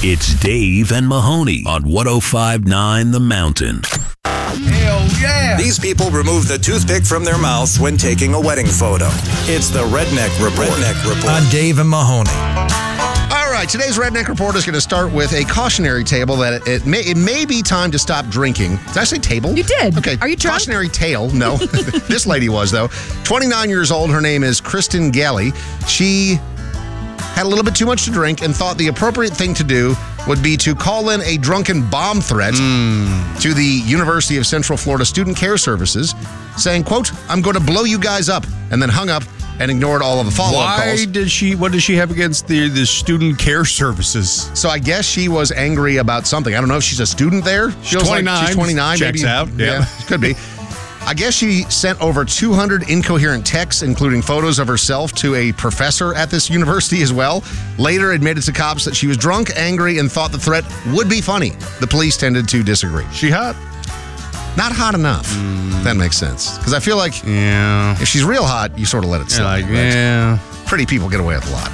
It's Dave and Mahoney on 105.9 The Mountain. Hell yeah! These people remove the toothpick from their mouths when taking a wedding photo. It's the Redneck Report. On Dave and Mahoney. All right, today's Redneck Report is going to start with a cautionary table that it may be time to stop drinking. Did I say table? You did. Okay. Are you drunk? Cautionary tale. No. This lady was, though. 29 years old. Her name is Kristen Galley. She had a little bit too much to drink and thought the appropriate thing to do would be to call in a drunken bomb threat to the University of Central Florida Student Care Services, saying, quote, "I'm going to blow you guys up," and then hung up and ignored all of the follow-up calls. What does she have against the student care services? So I guess she was angry about something. I don't know if she's a student there. She's 29. She's 29. Checks maybe. out. Yeah, could be. I guess she sent over 200 incoherent texts, including photos of herself, to a professor at this university as well. Later admitted to cops that she was drunk, angry, and thought the threat would be funny. The police tended to disagree. She hot? Not hot enough. That makes sense. Because I feel like if she's real hot, you sort of let it slide. Yeah. Pretty people get away with a lot.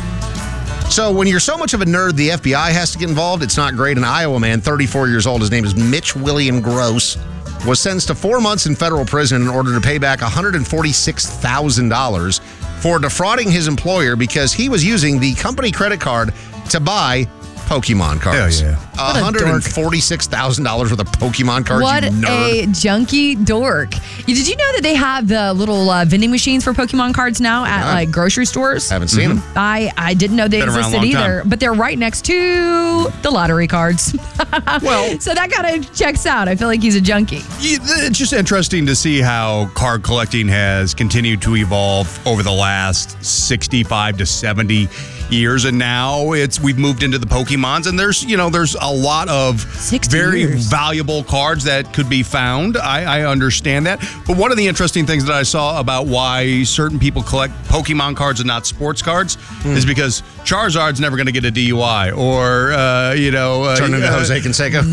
So when you're so much of a nerd, the FBI has to get involved. It's not great. An Iowa man, 34 years old, his name is Mitch William Gross, was sentenced to 4 months in federal prison in order to pay back $146,000 for defrauding his employer because he was using the company credit card to buy Pokemon cards. Hell yeah. $146,000 worth of Pokemon cards. What you nerd. a junkie dork. Did you know that they have the little vending machines for Pokemon cards now at like grocery stores? Haven't seen them. I didn't know they Been around a existed long either, time. but they're right next to the lottery cards. Well, So that kind of checks out. I feel like he's a junkie. it's just interesting to see how card collecting has continued to evolve over the last 65 to 70 years, and now we've moved into the Pokemons, and there's a lot of 60 very years. valuable cards that could be found. I understand that, but one of the interesting things that I saw about why certain people collect Pokemon cards and not sports cards is because Charizard's never going to get a DUI, or Turn into Jose Canseco.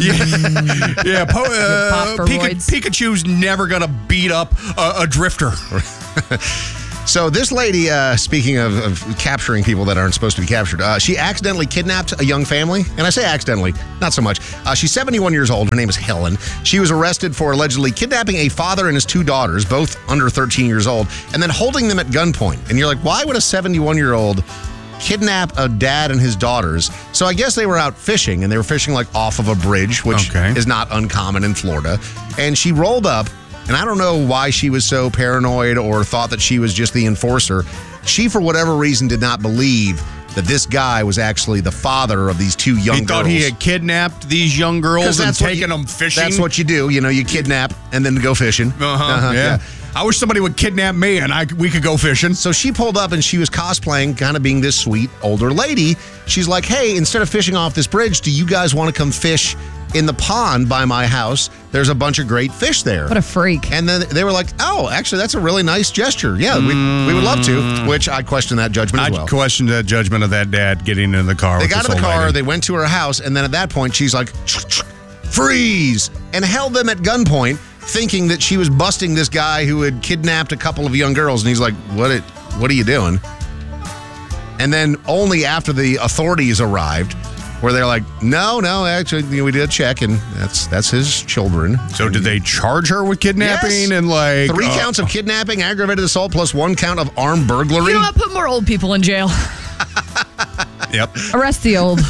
Pikachu's never going to beat up a drifter. So this lady, speaking of capturing people that aren't supposed to be captured, she accidentally kidnapped a young family. And I say accidentally, not so much. She's 71 years old. Her name is Helen. She was arrested for allegedly kidnapping a father and his 2 daughters, both under 13 years old, and then holding them at gunpoint. And you're like, why would a 71-year-old kidnap a dad and his daughters? So I guess they were out fishing, and they were fishing like off of a bridge, which is not uncommon in Florida. And she rolled up. And I don't know why she was so paranoid or thought that she was just the enforcer. She, for whatever reason, did not believe that this guy was actually the father of these 2 young girls. He thought he had kidnapped these young girls and taken them fishing? That's what you do. You kidnap and then go fishing. Yeah. I wish somebody would kidnap me and we could go fishing. So she pulled up and she was cosplaying, kind of being this sweet older lady. She's like, hey, instead of fishing off this bridge, do you guys want to come fish in the pond by my house? There's a bunch of great fish there. What a freak. And then they were like, oh, actually, that's a really nice gesture. Yeah, we would love to, which I question that judgment as well. I'd question that judgment of that dad getting in the car. They got in the car, lady. they went to her house, and then at that point, she's like, freeze, and held them at gunpoint, thinking that she was busting this guy who had kidnapped a couple of young girls. And he's like, what are you doing? And then only after the authorities arrived, where they're like, no, actually, we did check, and that's his children. So did they charge her with kidnapping? Yes. And 3 counts of kidnapping, aggravated assault, plus 1 count of armed burglary. You know what? Put more old people in jail. Yep. Arrest the old.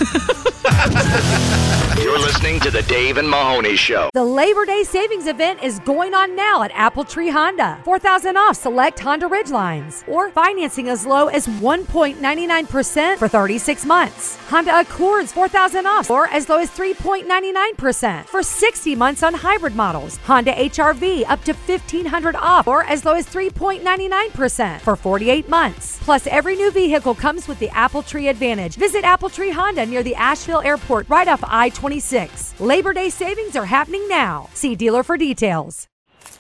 You're listening to the Dave and Mahoney Show. The Labor Day savings event is going on now at Apple Tree Honda. $4,000 off select Honda Ridgelines, or financing as low as 1.99% for 36 months. Honda Accords, $4,000 off, or as low as 3.99% for 60 months on hybrid models. Honda HR-V up to $1,500 off, or as low as 3.99% for 48 months. Plus, every new vehicle comes with the Apple Tree Advantage. Visit Apple Tree Honda near the Asheville Airport, right off I-26. Labor Day savings are happening now. See dealer for details.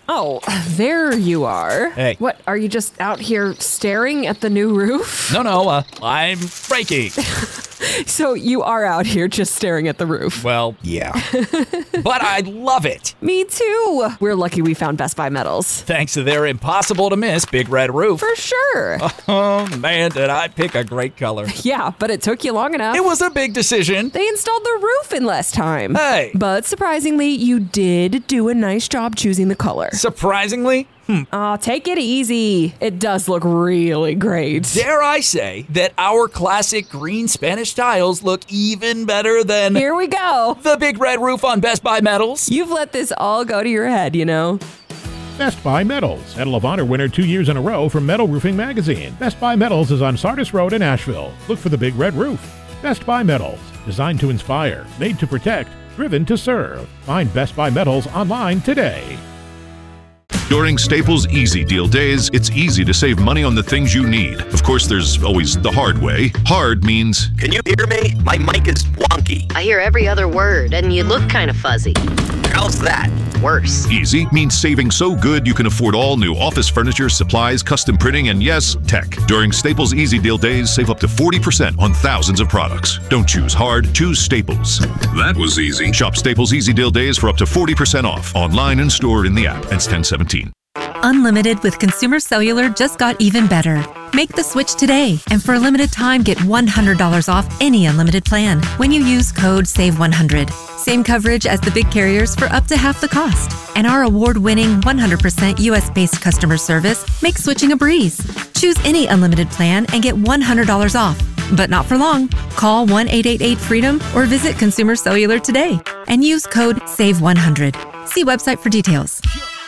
Oh, there you are. Hey. What, are you just out here staring at the new roof? No, I'm breaking. So you are out here just staring at the roof. Well, yeah. But I love it. Me too. We're lucky we found Best Buy Metals. Thanks to their impossible to miss Big Red Roof. For sure. Oh, man, did I pick a great color. Yeah, but it took you long enough. It was a big decision. They installed the roof in less time. Hey. But surprisingly, you did do a nice job choosing the color. Surprisingly? Take it easy. It does look really great. Dare I say that our classic green Spanish tiles look even better than... Here we go. The Big Red Roof on Best Buy Metals. You've let this all go to your head, you know. Best Buy Metals, Medal of Honor winner 2 years in a row from Metal Roofing Magazine. Best Buy Metals is on Sardis Road in Asheville. Look for the Big Red Roof. Best Buy Metals, designed to inspire, made to protect, driven to serve. Find Best Buy Metals online today. During Staples Easy Deal Days, it's easy to save money on the things you need. Of course, there's always the hard way. Hard means... Can you hear me? My mic is wonky. I hear every other word, and you look kind of fuzzy. How's that? Worse. Easy means saving so good you can afford all new office furniture, supplies, custom printing, and yes, tech. During Staples Easy Deal Days, save up to 40% on thousands of products. Don't choose hard, choose Staples. That was easy. Shop Staples Easy Deal Days for up to 40% off. Online and store in the app. Ends 10/17. Unlimited with Consumer Cellular just got even better. Make the switch today, and for a limited time, get $100 off any unlimited plan when you use code SAVE100. Same coverage as the big carriers for up to half the cost. And our award-winning 100% US-based customer service makes switching a breeze. Choose any unlimited plan and get $100 off. But not for long. Call 1-888-FREEDOM or visit Consumer Cellular today and use code SAVE100. See website for details.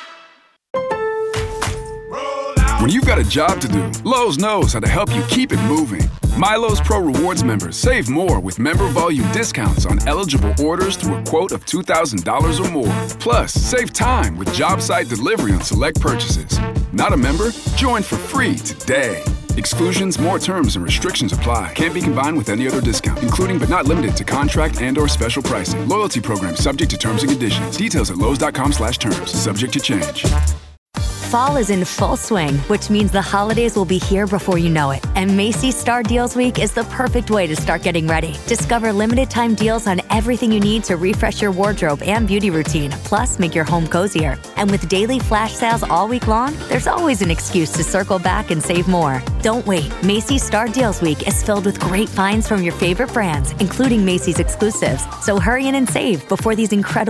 When you've got a job to do, Lowe's knows how to help you keep it moving. MyLowe's Pro Rewards members save more with member volume discounts on eligible orders through a quote of $2,000 or more. Plus, save time with job site delivery on select purchases. Not a member? Join for free today. Exclusions, more terms, and restrictions apply. Can't be combined with any other discount, including but not limited to contract and/or special pricing. Loyalty program subject to terms and conditions. Details at lowes.com/terms. Subject to change. Fall is in full swing, which means the holidays will be here before you know it. And Macy's Star Deals Week is the perfect way to start getting ready. Discover limited time deals on everything you need to refresh your wardrobe and beauty routine, plus make your home cozier. And with daily flash sales all week long, there's always an excuse to circle back and save more. Don't wait. Macy's Star Deals Week is filled with great finds from your favorite brands, including Macy's exclusives. So hurry in and save before these incredible